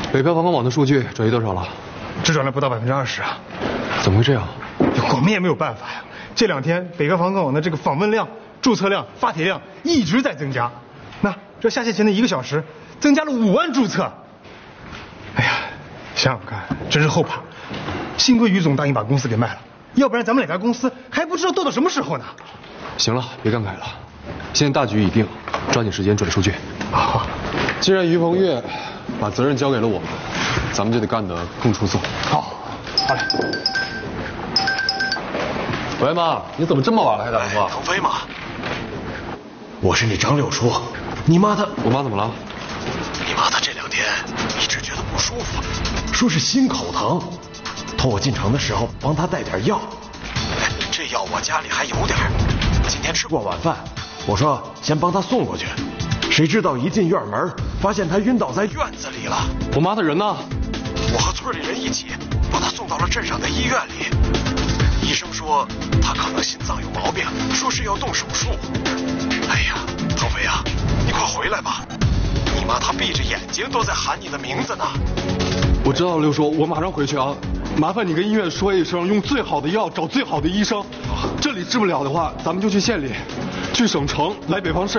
北漂防控网的数据转移多少了？ 只转了不到20%啊！ 怎么会这样？ 我们也没有办法呀。这2天北漂防控网的这个访问量、注册量、发帖量一直在增加。那这下线前的1个小时，增加了5万注册。哎呀，想想看，真是后怕。幸亏于总答应把公司给卖了，要不然咱们2家公司还不知道斗到什么时候呢。 行了，别感慨了。现在大局已定，抓紧时间转数据。 好， 既然于鹏岳把责任交给了我们，咱们就得干得更出色。 好嘞。 喂妈，你怎么这么晚了还打电话？ 腾飞吗？我是你张六叔。你妈她…… 我妈怎么了？ 你妈她这2天一直觉得不舒服，说是心口疼，托我进城的时候帮她带点药。哎，这药我家里还有点，今天吃过晚饭，我说先帮她送过去。谁知道一进院门，发现她晕倒在院子里了。 我妈的人呢？ 我和村里人一起把她送到了镇上的医院里。医生说她可能心脏有毛病，说是要动手术。哎呀，腾飞啊，你快回来吧！你妈她闭着眼睛都在喊你的名字呢。 我知道，六叔，我马上回去啊。麻烦你跟医院说一声，用最好的药，找最好的医生。这里治不了的话，咱们就去县里，去省城，来北方市。